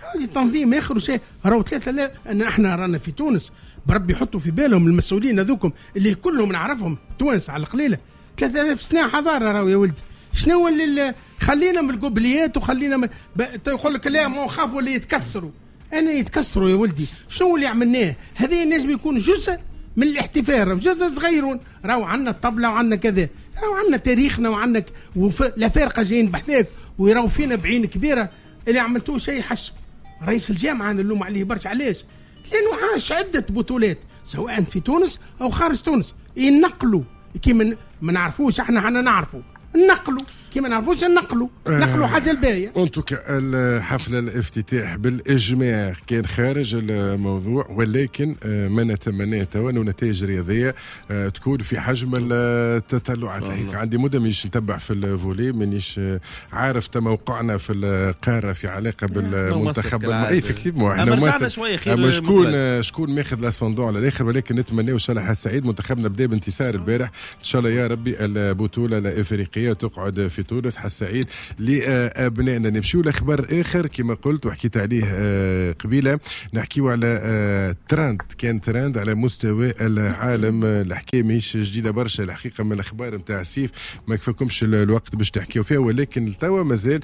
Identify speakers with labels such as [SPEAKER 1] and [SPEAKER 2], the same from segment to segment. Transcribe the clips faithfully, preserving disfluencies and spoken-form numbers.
[SPEAKER 1] تنظيم اخر وشيء. راهو ثلاثه لا ان احنا رانا في تونس بربي يحطوا في بالهم المسؤولين هذوكم اللي كلهم نعرفهم تونس على القليله ثلاثة آلاف سنه حضاره. راهو يا ولدي شنو اللي خلينا من القبليات وخلينا من ب... يقول لك لا ما خافوا اللي يتكسروا. انا يتكسروا يا ولدي شنو اللي عملناه؟ هذه الناس بيكون جزء من الاحتفال، جزء صغيرون. راهو عندنا الطبله وعندنا كذا، راهو عندنا تاريخنا وعندنا وف... لا فارقه جايين بحذاك ويراو فينا بعين كبيره. اللي عملتوه شيء حش رئيس الجامعه نلوم عليه برشا. علاش؟ لانه عاش عده بطولات سواء في تونس او خارج تونس ينقلوا كيما ما نعرفوش احنا حنا نعرفوا نقلوا كيما نعرفوش نقلوا نقلوا حاجه الباهيه.
[SPEAKER 2] انتوكا الحفله الافتتاح بالاجماع كان خارج الموضوع، ولكن ما نتمناه توا انه نتائج رياضيه تكون في حجم التطلعات. الحقيقه عندي مده مانيش نتبع في الفولي، مانيش عارف موقعنا في القاره في علاقه بالمنتخب المصري. افكتيفمون احنا
[SPEAKER 3] رجعنا شويه خير.
[SPEAKER 2] اما شكون شكون ماخذ لاسوندون على الاخر، ولكن نتمناو ان شاء الله السعيد منتخبنا بدا بانتصار البارح ان شاء الله يا ربي البطوله الافريقيه تقعد في تونس. حسعيد لابنائنا. نمشيو لاخبار اخر كما قلت وحكيت عليه قبيله، نحكيو على ترند كان ترند على مستوى العالم. الحكايه ماهيش جديده برشا الحقيقه من الاخبار نتاع السيف، ما كفاكمش الوقت باش تحكيو فيها، ولكن توا مازال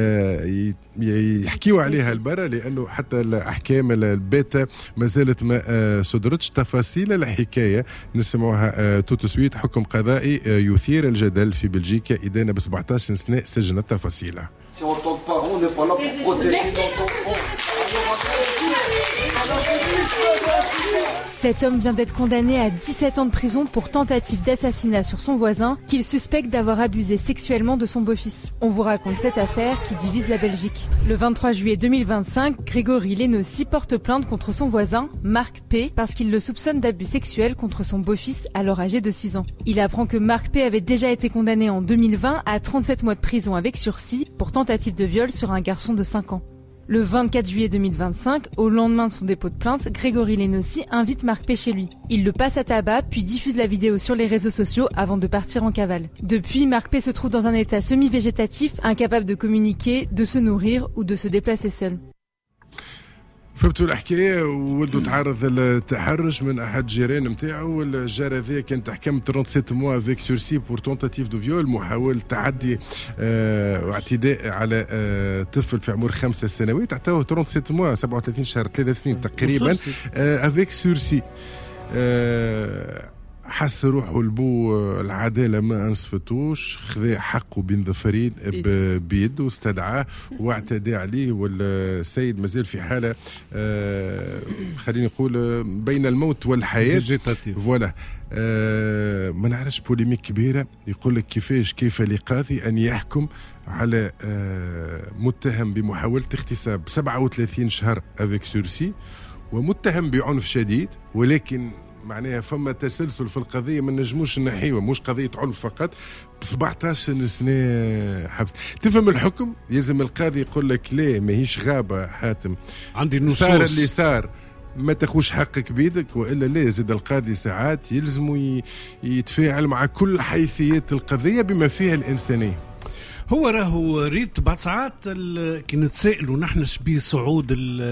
[SPEAKER 2] يحكيو عليها البرا لانه حتى الاحكام البيتا ما زالت ما صدرتش. تفاصيل الحكايه نسمعوها تو سويت. حكم قضائي يثير الجدل في بلجيكا، إدانة ب سبعة عشر سنة سجن. التفاصيل.
[SPEAKER 4] Cet homme vient d'être condamné à dix-sept ans de prison pour tentative d'assassinat sur son voisin, qu'il suspecte d'avoir abusé sexuellement de son beau-fils. On vous raconte cette affaire qui divise la Belgique. Le vingt-trois juillet deux mille vingt-cinq, Grégory Lénossi porte plainte contre son voisin, Marc P, parce qu'il le soupçonne d'abus sexuels contre son beau-fils, alors âgé de six ans. Il apprend que Marc P avait déjà été condamné en deux mille vingt à trente-sept mois de prison avec sursis pour tentative de viol sur un garçon de cinq ans. Le vingt-quatre juillet deux mille vingt-cinq, au lendemain de son dépôt de plainte, Grégory Lénossi invite Marc P chez lui. Il le passe à tabac, puis diffuse la vidéo sur les réseaux sociaux avant de partir en cavale. Depuis, Marc P se trouve dans un état semi-végétatif, incapable de communiquer, de se nourrir ou de se déplacer seul.
[SPEAKER 2] فهمتوا الحكايه ولدوا تعرض للتحرش من احد جيران نتاعو. الجار هذا كان تحكم سبعة وثلاثين موا افيك سورسي بور تونتاتيف دو فيول، محاوله تعدي آه واعتداء على آه طفل في عمر خمسة سنوات. عطاوه سبعة وثلاثين موا سبعة وثلاثين شهر ثلاث سنين تقريبا آه افيك سورسي. آه حس روحه البو العدالة ما انصفتوش، خذا حقه بين ظفرين بيد واستدعاه واعتدى عليه. والسيد مازال في حالة آه خليني نقول بين الموت والحياة. فوالا آه ما نعرفش بوليميك كبيرة يقول لك كيفاش كيف لقاضي أن يحكم على آه متهم بمحاولة اغتصاب سبعة وثلاثين شهر افيك سورسي ومتهم بعنف شديد، ولكن معناها فما تسلسل في القضيه ما نجموش نحيوه، مش قضيه عنف فقط. ب سبعة عشر سنه حبس. تفهم الحكم لازم القاضي يقول لك لا ماهيش غابه حاتم،
[SPEAKER 3] عندي نصوص
[SPEAKER 2] صار اللي صار ما تاخوش حقك بيدك، والا لا زاد القاضي ساعات يلزموا يتفاعل مع كل حيثيات القضيه بما فيها الانسانيه.
[SPEAKER 3] هو راهو ريت بعض ساعات كي نتسائلوا نحن شبيه صعود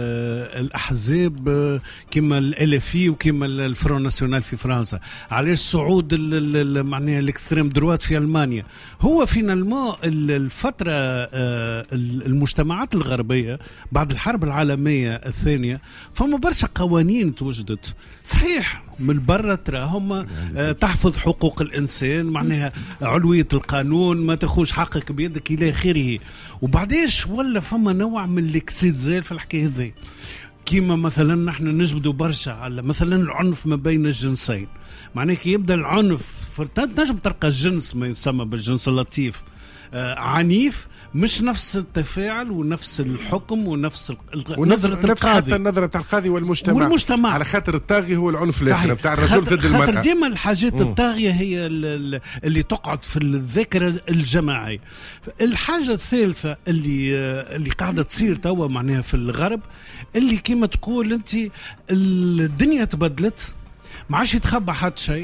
[SPEAKER 3] الاحزاب كما الالفي وكما الفرون ناسيونال في فرنسا، علاش صعود معناها الاكستريم دروات في المانيا. هو فينالمون الفتره المجتمعات الغربيه بعد الحرب العالميه الثانيه فما برشا قوانين توجدت صحيح من برا تراهم تحفظ حقوق الانسان، معناها علويه القانون، ما تاخوش حقك بيدك الى اخره. وبعديش ولا فما نوع من الاكسيتزال في الحكايه هذه، كيما مثلا نحن نجبدوا برشا على مثلا العنف ما بين الجنسين. معناها كي يبدا العنف نجم تلقى الجنس ما يسمى بالجنس اللطيف آه عنيف، مش نفس التفاعل ونفس الحكم ونفس نظرة القاضي،
[SPEAKER 2] حتى النظرة بتاع القاضي والمجتمع.
[SPEAKER 3] والمجتمع
[SPEAKER 2] على خاطر الطاغي هو العنف الاخر بتاع الرجل ضد المرأة.
[SPEAKER 3] خاطر ديما الحاجات م. الطاغية هي اللي تقعد في الذاكرة الجماعية. الحاجة الثالثة اللي اللي قاعدة تصير توا معناها في الغرب، اللي كيما تقول انت الدنيا تبدلت، ما عادش يتخبى حد شيء.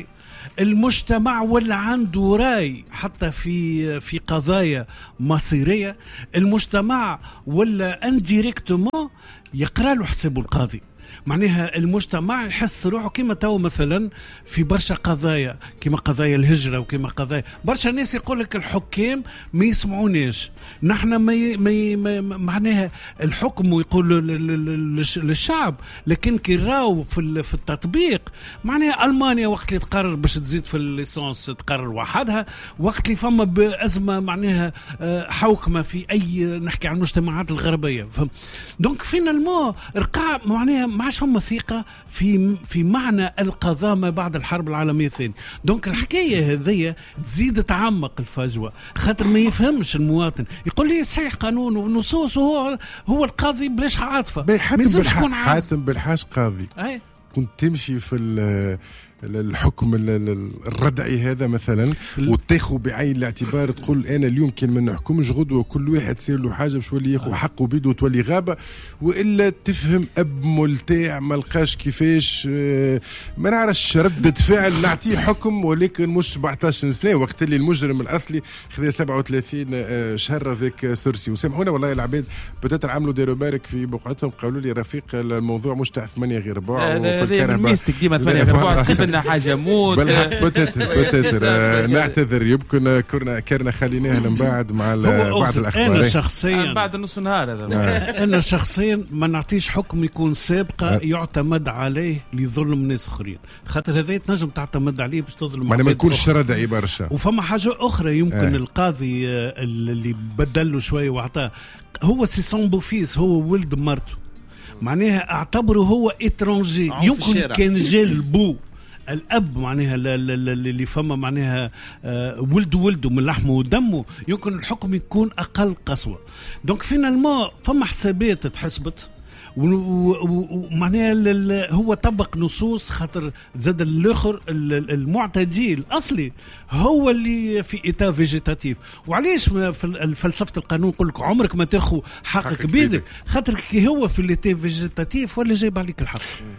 [SPEAKER 3] المجتمع ولا عنده راي حتى في في قضايا مصيرية. المجتمع ولا انديريكتومون يقرأ له حسابه القاضي. معناها المجتمع يحس روحه كما تو مثلا في برشا قضايا كما قضايا الهجرة وكما قضايا برشا ناس يقول لك الحكام ما يسمعوناش، نحن ما, ي... ما, ي... ما معناها الحكم ويقول للشعب، لكن كي راو في, في التطبيق معناها ألمانيا وقت اللي تقرر باش تزيد في الليسانس تقرر وحدها، وقت اللي فما بأزمة معناها حوكمة في أي نحكي عن المجتمعات الغربية. دونك فينالمون رقع معناها ما عادش فما ثقة في في معنى القضاء ما بعد الحرب العالمية الثانية. دونك الحكاية هذية تزيد تعمق الفجوة، خاطر ما يفهمش المواطن يقول لي صحيح قانون ونصوص وهو هو القاضي بلاش عاطفة.
[SPEAKER 2] حاتم, حاتم بالحاج قاضي
[SPEAKER 3] أي.
[SPEAKER 2] كنت تمشي في الحكم الردعي هذا مثلا وتاخذ بعين الاعتبار تقول انا اليوم كان ما نحكمش غدوه كل واحد تصير له حاجه باش يولي ياخذ حقه بيده وتولي غابه، والا تفهم اب ملتاع ما لقاش كيفاش ما نعرفش ردة فعل نعطيه حكم ولكن مش سبعطاش سنه وقت اللي المجرم الاصلي خذا سبعة وثلاثين شهر فيك سورسي. وسامحونا والله العباد بتاتر عملوا ديروا بارك في بقعتهم قالوا لي رفيق الموضوع مش تاع ثمانية غير ربع
[SPEAKER 5] وفي الكهرباء ديما ثمانية غير ربع حاجه موت
[SPEAKER 2] بالحق بتتر نعتذر يمكن كنا كرنا خليناها من بعد مع بعض الاخبار.
[SPEAKER 3] انا شخصيا
[SPEAKER 5] بعد نص نهار هذا
[SPEAKER 3] انا شخصيا ما نعطيش حكم يكون سابقه يعتمد عليه لظلم ناس اخرين، خاطر هذا تنجم تعتمد عليه باش تظلم
[SPEAKER 2] ما نكونش ردعي برشا.
[SPEAKER 3] وفما حاجه اخرى يمكن آه. القاضي اللي بدله شويه واعطاه هو سي سون بوفيس، هو ولد مرته، معناها اعتبره هو اترونجي. يمكن كان جال بو الاب معناها اللي فما معناها ولد ولده من لحمه ودمه، يمكن الحكم يكون اقل قسوه. دونك فينالمون فما حسابات تحسبت ومعناها هو طبق نصوص، خاطر زاد الاخر المعتدي الاصلي هو اللي في ايتا فيجيتاتيف. وعليش في فلسفه القانون نقول لك عمرك ما تاخذ حقك بيدك، خاطر كي هو في الايتا فيجيتاتيف ولا جايب عليك الحق.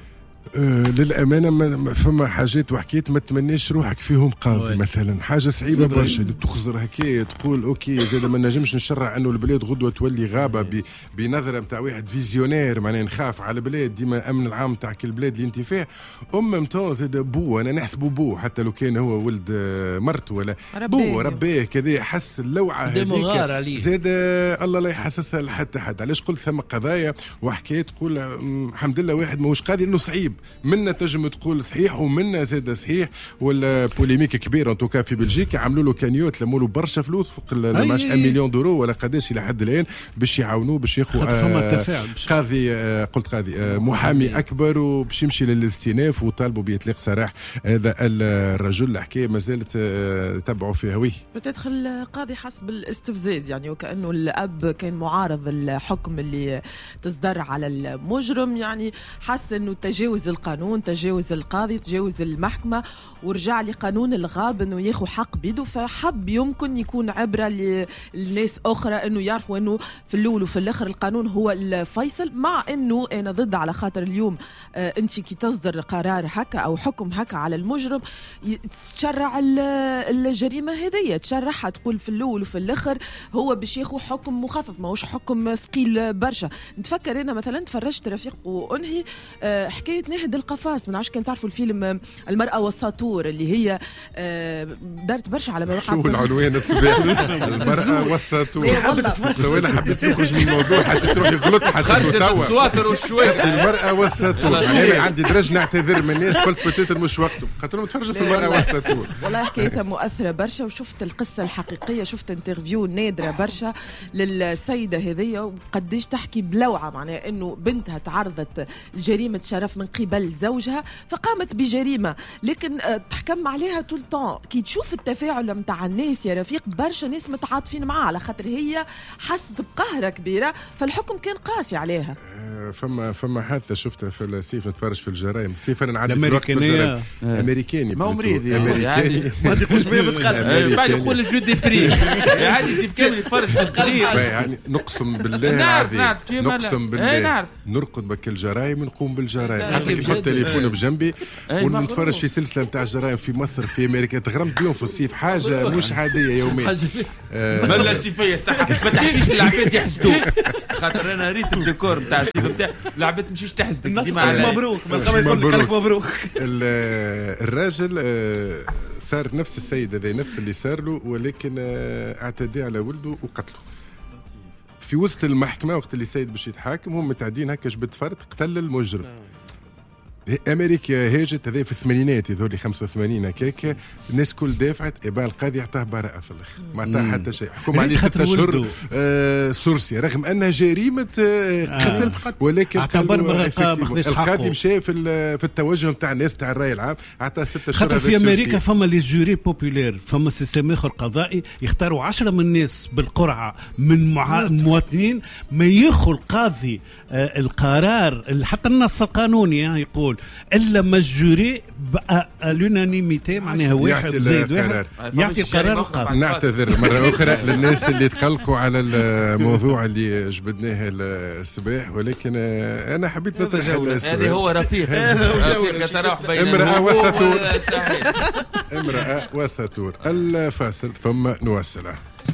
[SPEAKER 2] أه للأمانة ما فما حاجات وحكيت ما تمنيش روحك فيهم قاضي مثلا، حاجة صعيبة برشا تخزر هكاية تقول أوكي زاد ما نجمش نشرع أنه البلاد غدوة تولي غابة بنظرة متاع واحد فيزيونير معناه نخاف على البلاد ديما أمن العام متاع كل البلاد اللي انت فيه. أم متاع زاد بو أنا نحسبه بو حتى لو كان هو ولد مرته ولا بو ربيه كذا حس اللوعة هذيك زاد الله لا يحسسها لحتى حد. علاش قلت ثم قضايا وحكاية تقول الحمد لله واحد ماهوش قاضي إنه صعيب منا تجم تقول صحيح ومنا زاد صحيح ولا بوليميك كبيره ان توكا في بلجيكا عملوا له كانيوت لموا له برشا فلوس فوق ماش مليون دورو ولا قداش الى حد الان باش يعاونوه باش ياخذ آه قاضي آه قلت قاضي آه محامي اكبر وباش يمشي للاستئناف وطالبوا باطلاق سراح هذا الرجل. الحكايه ما زالت آه تبعوا فيها ويه
[SPEAKER 6] بتدخل القاضي حسب الاستفزاز يعني وكانه الاب كان معارض الحكم اللي تصدر على المجرم، يعني حس انه تجاوز القانون تجاوز القاضي تجاوز المحكمة ورجع لقانون الغاب انه ياخذ حق بيده، فحب يمكن يكون عبرة للناس اخرى انه يعرفوا انه في الاول وفي الاخر القانون هو الفيصل. مع انه انا ضد على خاطر اليوم آه انت كي تصدر قرار هكا او حكم هكا على المجرم تشرع الجريمة هذية تشرعها تقول في الاول وفي الاخر هو باش ياخذ حكم مخفف ماهوش حكم ثقيل برشا. نتفكر انا مثلا تفرجت رفيق وانهي آه حكاية نهد القفاص، من عاش كان تعرفوا الفيلم المرأة والساطور اللي هي دارت برشا على ما
[SPEAKER 2] شو العنوان السباق المرأة والساطور. لو انا حبيت نخرج من الموضوع حسيت روحي غلطت حسيت توا
[SPEAKER 5] السواطر والشوية
[SPEAKER 2] المرأة والساطور. انا عندي درج نعتذر من الناس قلت بتاتر مش وقته خاطرهم تفرجوا في المرأة والساطور.
[SPEAKER 6] والله حكايتها مؤثرة برشا وشفت القصة الحقيقية، شفت انترفيو نادرة برشا للسيدة هذية وقديش تحكي بلوعة معناها انه بنتها تعرضت لجريمة شرف من قبل زوجها فقامت بجريمة، لكن تحكم عليها طول طون. كي تشوف التفاعل متاع الناس يا رفيق برشا ناس متعاطفين معها على خاطر هي حست بقهرة كبيرة فالحكم كان قاسي عليها.
[SPEAKER 2] فما فما حادثة شفتها في السيف نتفرج في الجرائم سيف انا نعدي في الوقت بالجرائم امريكاني
[SPEAKER 5] ما هو مريض
[SPEAKER 2] امريكاني
[SPEAKER 5] ما تقولش بيه بتخلف بعد يقول جو دي بري عادي سيف كامل يتفرج في القريب
[SPEAKER 2] يعني نقسم بالله
[SPEAKER 5] نعرف
[SPEAKER 2] نعرف
[SPEAKER 5] نقسم
[SPEAKER 2] بالله نرقد بك الجرائم ونقوم بالجرائم نحط تليفون بجنبي ونتفرج في سلسله نتاع جرائم في مصر في امريكا. تغرمت بيهم في الصيف، حاجه مش عاديه يوميا.
[SPEAKER 5] ملا السيفيه الصحه ما تحكيش العباد يحسدوك، خاطر انا ريت الديكور نتاع السيف نتاع العباد تمشيش تحسدك ديما على مبروك مبروك مبروك.
[SPEAKER 2] الراجل صار نفس السيد هذا، نفس اللي صار له، ولكن اعتدى على ولده وقتله في وسط المحكمه وقت اللي السيد باش يتحاكم. هم متعدين هكا جبت فرد قتل المجرم. امريكا هاجت هذا في الثمانينات، يظهر خمسة وثمانين هكاك، الناس كل دافعت، ابا القاضي اعطاه براءه في الاخر، ما اعطاه حتى شيء، حكم عليه ستة اشهر آه سورسيا رغم انها جريمه آه قتل آه. ولكن القاضي مشى في في التوجه نتاع الناس تاع الراي العام، اعطاه ستة اشهر.
[SPEAKER 3] خاطر في امريكا فما لي جوري بوبولير، فما سيستم اخر قضائي يختاروا عشرة من الناس بالقرعه من مع... مواطنين، ما ياخذ القاضي آه القرار حتى النص القانوني يقول الا ما الجوري بقى اليونانيميتي، معناها واحد زائد واحد يعطي القرار القاضي.
[SPEAKER 2] نعتذر مره اخرى للناس اللي تقلقوا على الموضوع اللي جبدناه الصباح، ولكن انا حبيت نتجاوز السؤال.
[SPEAKER 5] هذه هو رفيق رفيق تراوح بين
[SPEAKER 2] امراه وسطور امراه وسطور. الفاصل ثم نواصل.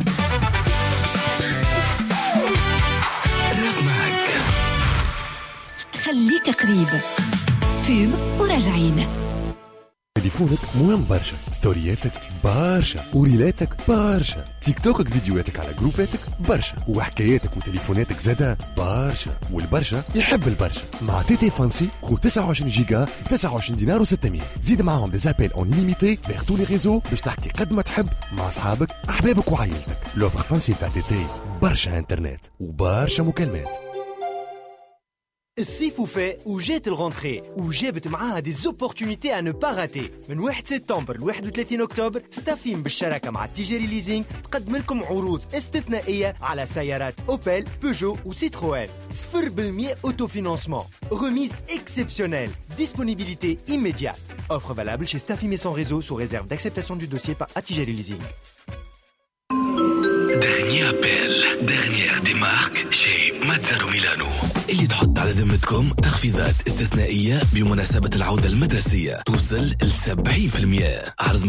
[SPEAKER 7] خليك قريب فيلم وراجعين.
[SPEAKER 8] تليفونك مهم برشا، ستورياتك برشا، وريلاتك برشا، تيك توكك فيديوهاتك على جروباتك برشا، وحكاياتك وتليفوناتك زادا برشا، والبرشا يحب البرشا. مع تي تي فانسي خو تسعة وعشرين جيجا ب تسعة وعشرين دينار وستمية، زيد معاهم دي زابيل اون ليميتي فيغ تو لي ريزو باش تحكي قد ما تحب مع اصحابك احبابك وعائلتك. لوفر فانسي تاع تي تي، برشا انترنت وبرشا مكالمات.
[SPEAKER 9] الصيف وفاء وجات الغونتري وجابت معاها دي زوبورتونيتي ا نو با راتي. من واحد سبتمبر ل واحد وثلاثين اكتوبر ستافين بالشراكه مع تيجيري ليزينغ تقدم لكم عروض استثنائيه على سيارات اوبل، بيجو وسيتروين. صفر بالمية اوتو فينانسمون، remise exceptionnelle, disponibilité immédiate. Offre valable chez Staffy Maison Réseau sous réserve d'acceptation du dossier par Tijeri Leasing.
[SPEAKER 10] Dernier appel, dernière démarque chez Mazzaro Milano اللي تحط على ذمتكم تخفيضات استثنائية بمناسبة العودة المدرسية توصل ل سبعين بالمية. عرض